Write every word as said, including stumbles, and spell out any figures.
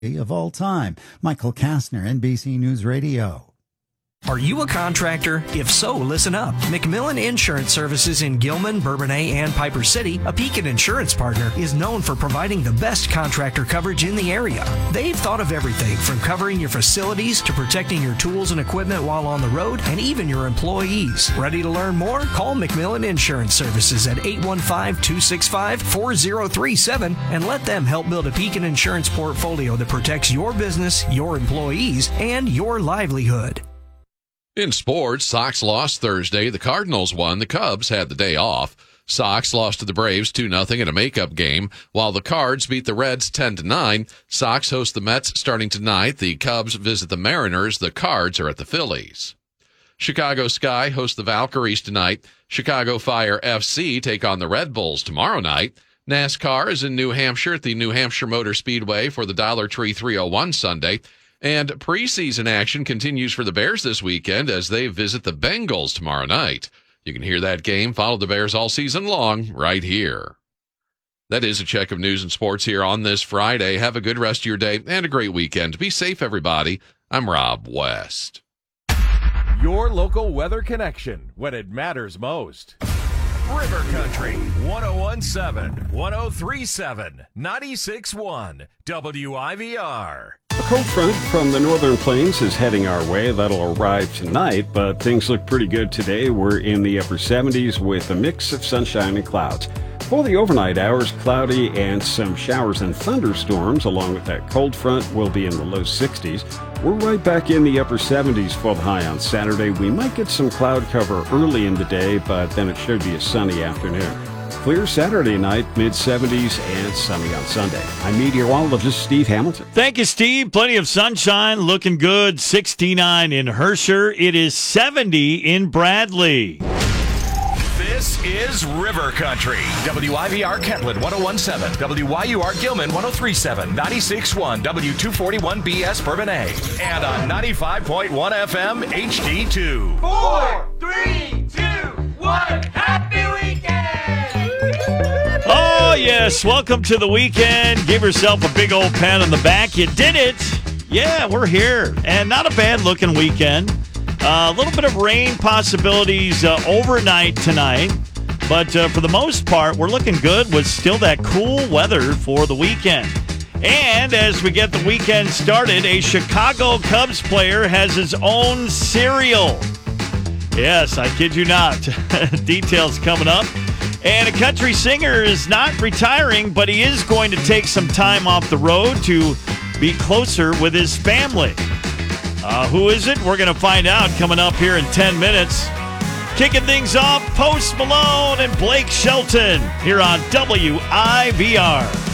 of all time. Michael Kastner, N B C News Radio. Are you a contractor? If so, listen up. McMillan Insurance Services in Gilman, Bourbonnais, and Piper City, a Pekin insurance partner, is known for providing the best contractor coverage in the area. They've thought of everything from covering your facilities to protecting your tools and equipment while on the road, and even your employees. Ready to learn more? Call McMillan Insurance Services at eight one five, two six five, four zero three seven and let them help build a Pekin insurance portfolio that protects your business, your employees, and your livelihood. In sports, Sox lost Thursday. The Cardinals won. The Cubs had the day off. Sox lost to the Braves two nothing in a makeup game, while the Cards beat the Reds ten to nine. Sox host the Mets starting tonight. The Cubs visit the Mariners. The Cards are at the Phillies. Chicago Sky hosts the Valkyries tonight. Chicago Fire F C take on the Red Bulls tomorrow night. NASCAR is in New Hampshire at the New Hampshire Motor Speedway for the Dollar Tree three oh one Sunday. And preseason action continues for the Bears this weekend as they visit the Bengals tomorrow night. You can hear that game, follow the Bears all season long, right here. That is a check of news and sports here on this Friday. Have a good rest of your day and a great weekend. Be safe, everybody. I'm Rob West. Your local weather connection when it matters most. River Country, one oh one point seven, one oh three point seven, ninety-six point one, W I V R. A cold front from the northern plains is heading our way. That'll arrive tonight, but things look pretty good today. We're in the upper seventies with a mix of sunshine and clouds. For the overnight hours, cloudy and some showers and thunderstorms along with that cold front will be in the low sixties. We're right back in the upper seventies for the high on Saturday. We might get some cloud cover early in the day, but then it should be a sunny afternoon. Clear Saturday night, mid seventies, and sunny on Sunday. I'm meteorologist Steve Hamilton. Thank you, Steve. Plenty of sunshine, looking good. sixty-nine in Herscher. It is seventy in Bradley. This is River Country. W I V R Kentland one oh one point seven, W Y U R Gilman one oh three point seven, ninety-six point one, W two forty-one B S Bourbonnais, and on ninety-five point one F M H D two. Four, three, two, one, happy weekend! Oh, yes. Welcome to the weekend. Give yourself a big old pat on the back. You did it. Yeah, we're here. And not a bad-looking weekend. A uh, little bit of rain possibilities uh, overnight tonight. But uh, for the most part, we're looking good with still that cool weather for the weekend. And as we get the weekend started, a Chicago Cubs player has his own cereal. Yes, I kid you not. Details coming up. And a country singer is not retiring, but he is going to take some time off the road to be closer with his family. Uh, who is it? We're going to find out coming up here in ten minutes. Kicking things off, Post Malone and Blake Shelton here on W I V R.